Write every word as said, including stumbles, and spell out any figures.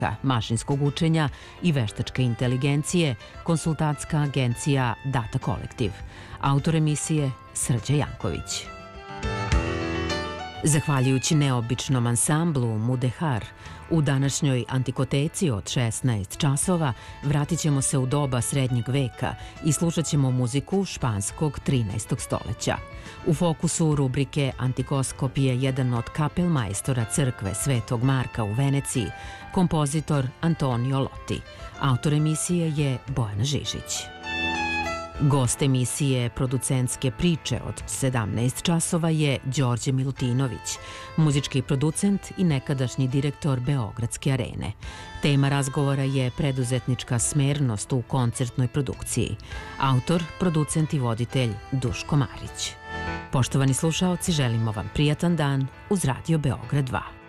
mašinskog učenja i veštačke inteligencije, konsultantska agencija Data Kolektiv. Autor emisije Srđa Janković. Zahvaljujući neobičnom ansamblu Mudehar, u današnjoj antikoteci od šesnaest časova vratit ćemo se u doba srednjeg veka i slušat ćemo muziku španskog trinaestog stoleća. U fokusu rubrike Antikoskop je jedan od kapelmajstora crkve Svetog Marka u Veneciji, kompozitor Antonio Lotti. Autor emisije je Bojana Žižić. Gost emisije Producentske priče od sedamnaest časova je Đorđe Milutinović, muzički producent i nekadašnji direktor Beogradske arene. Tema razgovora je preduzetnička smernost u koncertnoj produkciji. Autor, producent i voditelj Duško Marić. Poštovani slušaoci, želimo vam prijatan dan uz Radio Beograd dva.